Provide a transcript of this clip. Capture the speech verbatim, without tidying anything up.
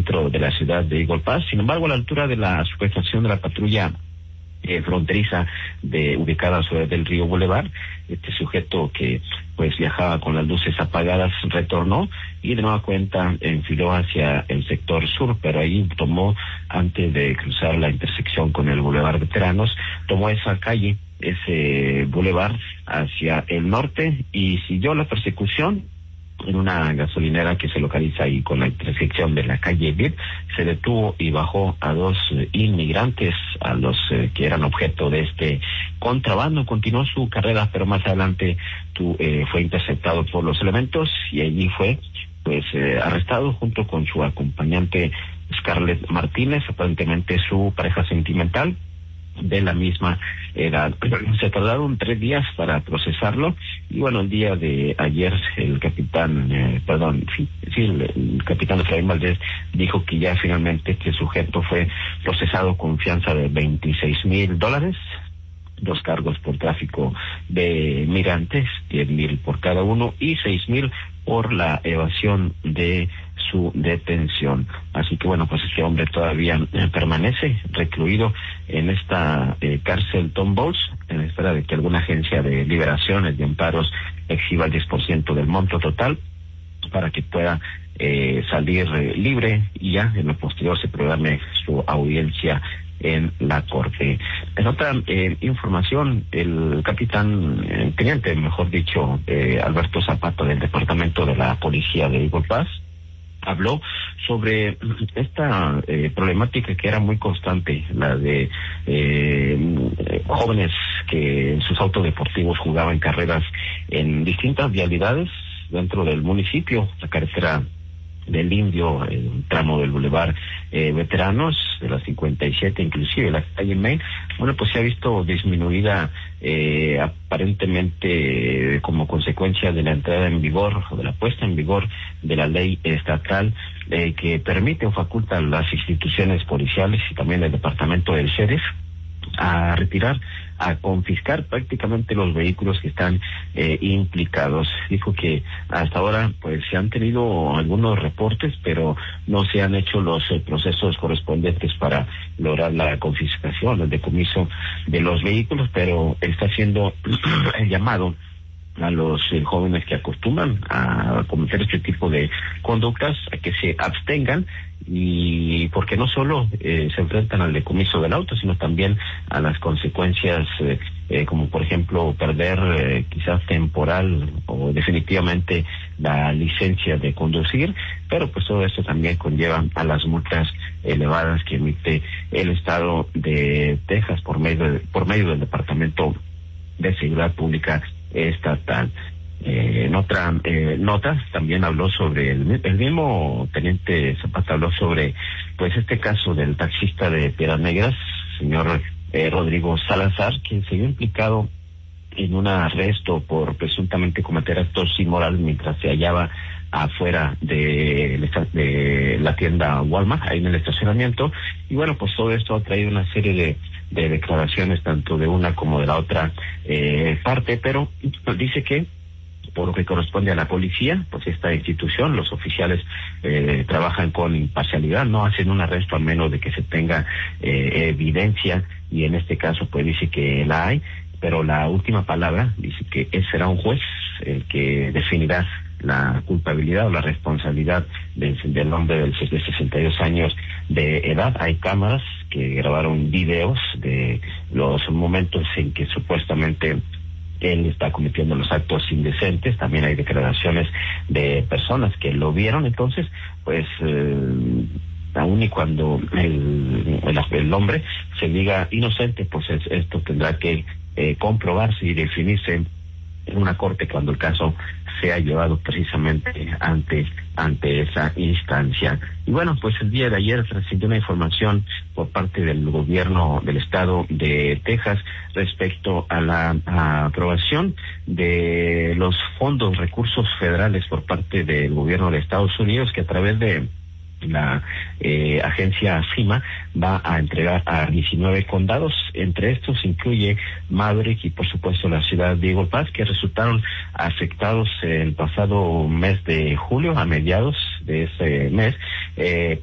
centro de la ciudad de Eagle Pass. Sin embargo, a la altura de la subestación de la patrulla Eh, fronteriza de ubicada sobre del río Boulevard, este sujeto que pues viajaba con las luces apagadas retornó y de nueva cuenta enfiló hacia el sector sur, pero ahí tomó, antes de cruzar la intersección con el Boulevard Veteranos, tomó esa calle, ese boulevard hacia el norte y siguió la persecución en una gasolinera que se localiza ahí con la intersección de la calle Vid. Se detuvo y bajó a dos eh, inmigrantes, a los eh, que eran objeto de este contrabando. Continuó su carrera, pero más adelante tu, eh, fue interceptado por los elementos y allí fue pues eh, arrestado junto con su acompañante Scarlett Martínez, aparentemente su pareja sentimental de la misma edad. Se tardaron tres días para procesarlo y bueno, el día de ayer el capitán, eh, perdón, sí, sí el, el capitán Efraín Valdés dijo que ya finalmente este sujeto fue procesado con fianza de veintiséis mil dólares, dos cargos por tráfico de migrantes, diez mil por cada uno y seis mil por la evasión de su detención. Así que bueno, pues este hombre todavía eh, permanece recluido en esta eh, cárcel Tom Bowles, en espera de que alguna agencia de liberaciones de amparos exhiba el diez por ciento del monto total para que pueda eh, salir eh, libre y ya en lo posterior se programe su audiencia en la corte. En otra eh, información, el capitán, eh, teniente, mejor dicho, eh, Alberto Zapata, del departamento de la policía de Eagle Pass, habló sobre esta eh, problemática que era muy constante, la de eh, jóvenes que en sus autos deportivos jugaban carreras en distintas vialidades dentro del municipio, la carretera del Indio, el tramo del Boulevard eh, Veteranos, de la cincuenta y siete, inclusive la calle Main. Bueno, pues se ha visto disminuida eh, aparentemente eh, como consecuencia de la entrada en vigor o de la puesta en vigor de la ley estatal eh, que permite o faculta a las instituciones policiales y también el departamento del sheriff a retirar, a confiscar prácticamente los vehículos que están eh, implicados. Dijo que hasta ahora pues se han tenido algunos reportes, pero no se han hecho los eh, procesos correspondientes para lograr la confiscación, el decomiso de los vehículos, pero está haciendo el llamado a los eh, jóvenes que acostumbran a cometer este tipo de conductas a que se abstengan, y porque no solo eh, se enfrentan al decomiso del auto, sino también a las consecuencias eh, eh, como por ejemplo perder eh, quizás temporal o definitivamente la licencia de conducir, pero pues todo esto también conlleva a las multas elevadas que emite el estado de Texas por medio de, por medio del Departamento de Seguridad Pública estatal. Eh, en otra eh, nota también habló sobre el, el mismo teniente Zapata habló sobre pues este caso del taxista de Piedras Negras, señor eh, Rodrigo Salazar, quien se vio implicado en un arresto por presuntamente cometer actos inmorales mientras se hallaba afuera de, de la tienda Walmart, ahí en el estacionamiento. Y bueno, pues todo esto ha traído una serie de de declaraciones tanto de una como de la otra eh, parte, pero pues, dice que por lo que corresponde a la policía, pues esta institución, los oficiales eh, trabajan con imparcialidad, no hacen un arresto a menos de que se tenga eh, evidencia, y en este caso pues dice que la hay, pero la última palabra dice que será un juez el que definirá la culpabilidad o la responsabilidad del, del hombre del, de sesenta y dos años de edad. Hay cámaras que grabaron videos de los momentos en que supuestamente él está cometiendo los actos indecentes. También hay declaraciones de personas que lo vieron. Entonces, pues, eh, aun y cuando el, el, el hombre se diga inocente, pues es, esto tendrá que eh, comprobarse y definirse en una corte cuando el caso sea llevado precisamente ante ante esa instancia. Y bueno, pues el día de ayer trascendió una información por parte del gobierno del estado de Texas respecto a la a aprobación de los fondos, recursos federales por parte del gobierno de Estados Unidos, que a través de la eh, agencia FEMA va a entregar a diecinueve condados. Entre estos incluye Maverick y por supuesto la ciudad de Eagle Pass, que resultaron afectados el pasado mes de julio, a mediados de ese mes, eh,